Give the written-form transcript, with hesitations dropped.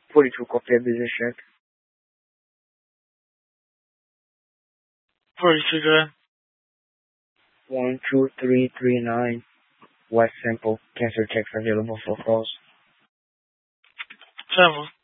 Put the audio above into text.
42 copy a business check. 42 good. 12339 West Simple. Cancel checks available for calls. Simple.